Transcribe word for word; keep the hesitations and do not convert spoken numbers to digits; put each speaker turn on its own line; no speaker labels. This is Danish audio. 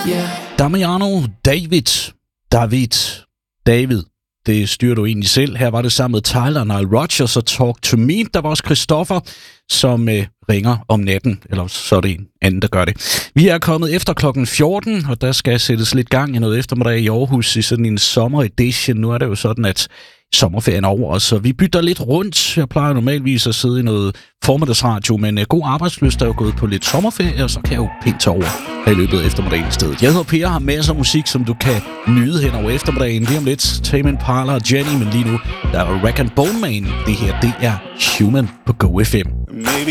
Yeah.
Damiano, David, David, David. Det styrer du egentlig selv. Her var det sammen med Tyler, Nile Rodgers og Talk to Me. Der var også Christoffer, som øh, ringer om natten. Eller så er det en anden, der gør det. Vi er kommet efter klokken fjorten, og der skal sættes lidt gang i noget eftermiddag i Aarhus i sådan en sommeredition. Nu er det jo sådan, at sommerferien er over, så vi bytter lidt rundt. Jeg plejer normalvis at sidde i noget formiddagsradio, men uh, god arbejdsløst er jo gået på lidt sommerferie, og så kan jeg jo pænt tage over i løbet af eftermiddagen i stedet. Jeg hedder Per og har masser af musik, som du kan nyde hen over eftermiddagen. Lige om lidt Tame Impala og Jenny, men lige nu der er Rag and Bone Man. Det her, det er Human på Go F M.
Maybe